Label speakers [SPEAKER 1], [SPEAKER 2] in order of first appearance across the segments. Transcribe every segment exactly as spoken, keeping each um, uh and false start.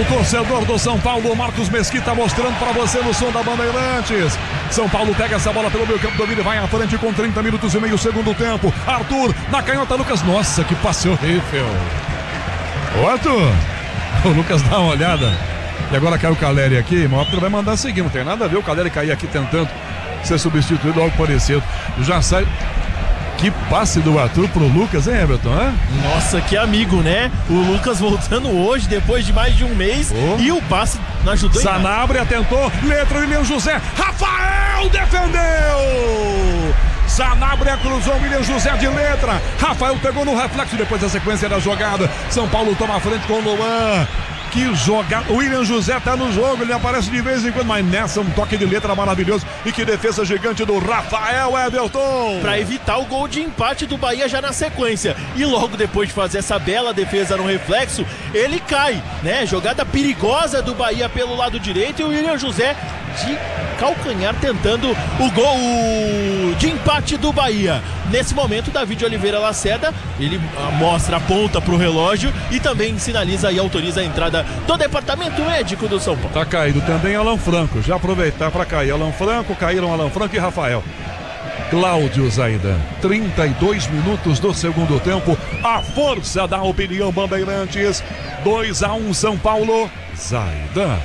[SPEAKER 1] O torcedor do São Paulo, Marcos Mesquita, mostrando para você no som da Bandeirantes. São Paulo pega essa bola pelo meio campo, domina e vai à frente com trinta minutos e meio, segundo tempo. Arthur, na canhota, Lucas. Nossa, que passe horrível. Ô, Arthur, o Lucas dá uma olhada. E agora caiu o Caleri aqui, o Arthur vai mandar seguir. Não tem nada a ver o Caleri cair aqui tentando ser substituído logo parecido. Já sai. Que passe do Arthur pro Lucas, hein, Everton? Hein?
[SPEAKER 2] Nossa, que amigo, né? O Lucas voltando hoje, depois de mais de um mês. Oh. E o passe não ajudou em nada.
[SPEAKER 1] Sanabria tentou, letra William José. Rafael defendeu! Sanabria cruzou, William José de letra. Rafael pegou no reflexo depois da sequência da jogada. São Paulo toma a frente com o Luan. Que jogada, o William José tá no jogo, ele aparece de vez em quando, mas nessa um toque de letra maravilhoso. E que defesa gigante do Rafael Everton,
[SPEAKER 2] para evitar o gol de empate do Bahia já na sequência. E logo depois de fazer essa bela defesa no reflexo, ele cai, né? Jogada perigosa do Bahia pelo lado direito e o William José de calcanhar tentando o gol de empate do Bahia. Nesse momento, David Oliveira Lacerda, ele mostra a ponta pro relógio e também sinaliza e autoriza a entrada do departamento médico do São Paulo.
[SPEAKER 1] Tá caído também Alan Franco, já aproveitar para cair Alan Franco, caíram Alan Franco e Rafael. Cláudio Zaidan, trinta e dois minutos do segundo tempo, a força da opinião Bandeirantes, dois a um São Paulo. Zaidan.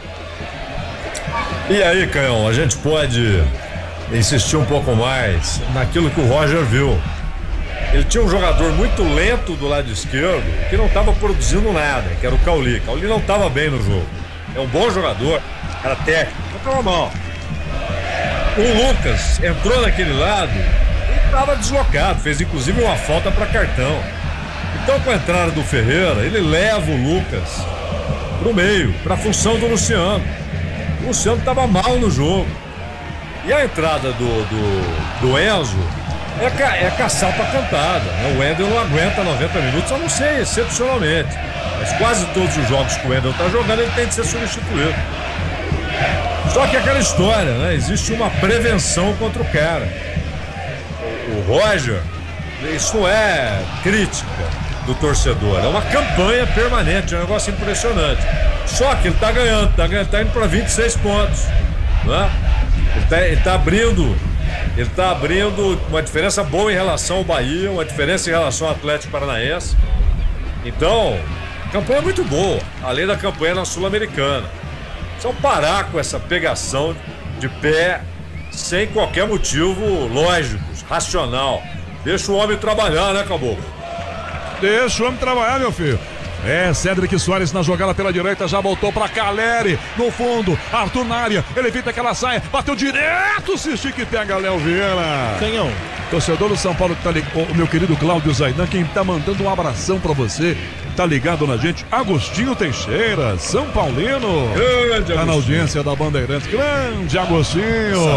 [SPEAKER 3] E aí, Canhão, a gente pode insistir um pouco mais naquilo que o Roger viu. Ele tinha um jogador muito lento do lado esquerdo que não estava produzindo nada, que era o Cauli. Cauli não estava bem no jogo. É um bom jogador, era técnico, não estava mal. O Lucas entrou naquele lado e estava deslocado, fez inclusive uma falta para cartão. Então, com a entrada do Ferreira, ele leva o Lucas para o meio, para a função do Luciano. O Luciano estava mal no jogo. E a entrada do, do, do Enzo é, ca, é caçar pra cantada, né? O Wendel não aguenta noventa minutos, a não ser excepcionalmente. Mas quase todos os jogos que o Wendel está jogando, ele tem de ser substituído. Só que aquela história, né? Existe uma prevenção contra o cara. O, o Roger, isso não é crítica do torcedor, é uma campanha permanente, é um negócio impressionante. Só que ele tá ganhando, tá ganhando, tá indo para vinte e seis pontos, né? Ele tá, ele tá abrindo, ele tá abrindo uma diferença boa em relação ao Bahia, uma diferença em relação ao Atlético Paranaense. Então, campanha muito boa, além da campanha na Sul-Americana. Só parar com essa pegação de pé sem qualquer motivo lógico, racional. Deixa o homem trabalhar, né, Caboclo?
[SPEAKER 1] Deixa o homem trabalhar, meu filho. É, Cédric Soares na jogada pela direita, já voltou pra Caleri, no fundo, Arthur na área, ele evita que ela saia, bateu direto, se estica e pega Léo Vieira.
[SPEAKER 2] Canhão.
[SPEAKER 1] Torcedor do São Paulo que tá ligado, o meu querido Cláudio Zaidan, quem tá mandando um abração pra você, tá ligado na gente, Agostinho Teixeira, São Paulino.
[SPEAKER 3] Grande
[SPEAKER 1] tá na audiência da Bandeirantes, grande Agostinho.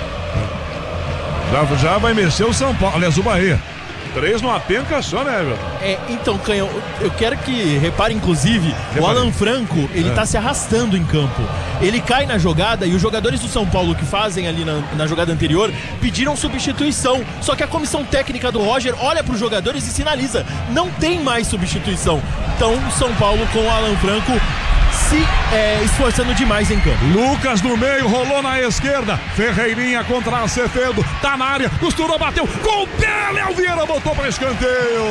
[SPEAKER 1] Já, já vai mexer o São Paulo, aliás, o Bahia. Três numa penca só, né, Everton?
[SPEAKER 2] É, então, Canhão, eu quero que repare, inclusive, Repare. o Alan Franco, ele é. tá se arrastando em campo. Ele cai na jogada e os jogadores do São Paulo que fazem ali na, na jogada anterior pediram substituição. Só que a comissão técnica do Roger olha para os jogadores e sinaliza: não tem mais substituição. Então, o São Paulo com o Alan Franco se é, esforçando demais em campo.
[SPEAKER 1] Lucas no meio, rolou na esquerda. Ferreirinha contra Acevedo, tá na área, costurou, bateu com o pé, Léo Vieira botou para escanteio.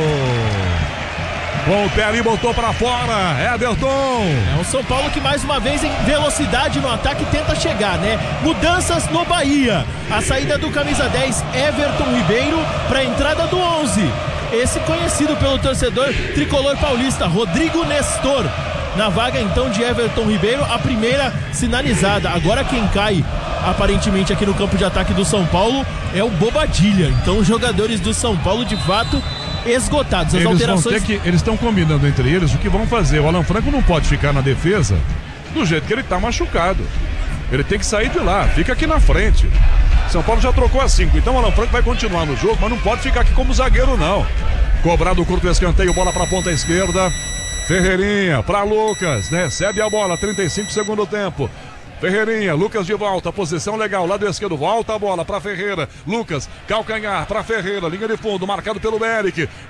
[SPEAKER 1] Com o pé ali, botou para fora, Everton.
[SPEAKER 2] É o São Paulo que mais uma vez em velocidade no ataque tenta chegar, né? Mudanças no Bahia. A saída do camisa dez, Everton Ribeiro, para a entrada do onze. Esse conhecido pelo torcedor tricolor paulista, Rodrigo Nestor. Na vaga então de Everton Ribeiro, a primeira sinalizada. Agora quem cai aparentemente aqui no campo de ataque do São Paulo é o Bobadilha. Então os jogadores do São Paulo de fato esgotados. As
[SPEAKER 1] eles
[SPEAKER 2] alterações...
[SPEAKER 1] que, eles estão combinando entre eles o que vão fazer. O Alan Franco não pode ficar na defesa do jeito que ele está machucado. Ele tem que sair de lá, fica aqui na frente. São Paulo já trocou a cinco, então o Alan Franco vai continuar no jogo, mas não pode ficar aqui como zagueiro não. Cobrado o curto escanteio, bola para a ponta esquerda. Ferreirinha para Lucas, né? Recebe a bola, trinta e cinco segundo tempo. Ferreirinha, Lucas de volta, posição legal, lado esquerdo, volta a bola para Ferreira. Lucas, calcanhar para Ferreira, linha de fundo, marcado pelo Eric.